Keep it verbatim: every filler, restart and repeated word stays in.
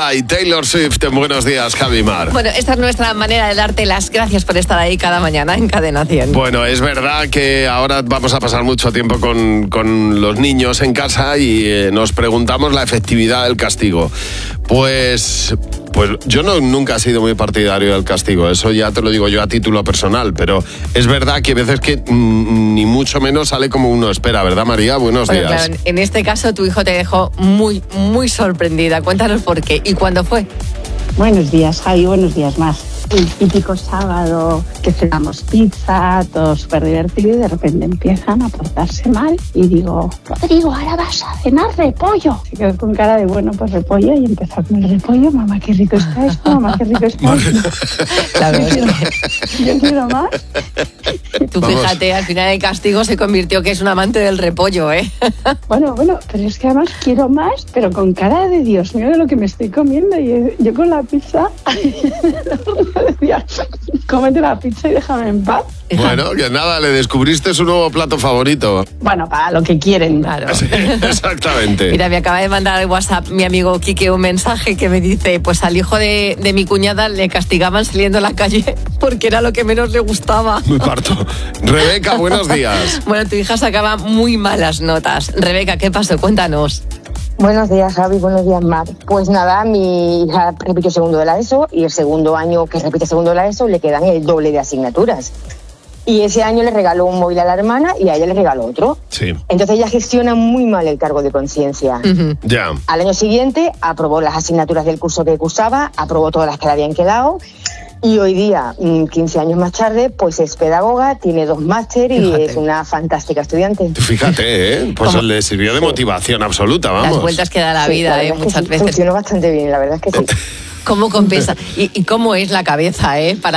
Shakira y Taylor Swift. En Buenos Días, Javi Mar. Bueno, esta es nuestra manera de darte las gracias por estar ahí cada mañana en Cadena cien. Bueno, es verdad que ahora vamos a pasar mucho tiempo con, con los niños en casa y eh, nos preguntamos la efectividad del castigo. Pues, pues yo no, nunca he sido muy partidario del castigo, eso ya te lo digo yo a título personal, pero es verdad que a veces que mm, ni mucho menos sale como uno espera, ¿verdad, María? Buenos Bueno, días. claro, en este caso tu hijo te dejó muy, muy sorprendida. Cuéntanos por qué y cuándo fue. Buenos días, Javi, buenos días más. El típico sábado que cenamos pizza, todo súper divertido, y de repente empiezan a portarse mal y digo, Rodrigo, ahora vas a cenar repollo. Se quedó con cara de, bueno, pues repollo, y empezó a comer repollo. Mamá, qué rico está esto, mamá, qué rico está esto. Claro, yo, es quiero, que... yo quiero más. Tú fíjate, al final el castigo se convirtió que es un amante del repollo, ¿eh? Bueno, bueno, pero es que además quiero más, pero con cara de Dios mío de lo que me estoy comiendo. Y yo con la pizza decía, cómete la pizza y déjame en paz. Bueno, que nada, le descubriste su nuevo plato favorito. Bueno, para lo que quieren. Claro. Sí, exactamente. Mira, me acaba de mandar al WhatsApp mi amigo Quique un mensaje que me dice, pues al hijo de, de mi cuñada le castigaban saliendo a la calle porque era lo que menos le gustaba. Me parto. Rebeca, buenos días. Bueno, tu hija sacaba muy malas notas. Rebeca, ¿qué pasó? Cuéntanos. Buenos días, Javi. Buenos días, Mar. Pues nada, mi hija repitió segundo de la ESO y el segundo año que repite segundo de la ESO le quedan el doble de asignaturas. Y ese año le regaló un móvil a la hermana y a ella le regaló otro. Sí. Entonces ella gestiona muy mal el cargo de conciencia. Uh-huh. Ya. Al año siguiente aprobó las asignaturas del curso que cursaba, aprobó todas las que le habían quedado. Y hoy día, quince años más tarde, pues es pedagoga, tiene dos máster y Fíjate. es una fantástica estudiante. Fíjate, ¿eh? Pues ¿Cómo? le sirvió de motivación absoluta, vamos. Las vueltas que da la Sí, vida, la ¿eh? verdad es que Muchas sí, veces. funcionó bastante bien, la verdad es que sí. ¿Cómo compensa? Y, y cómo es la cabeza, ¿eh? Para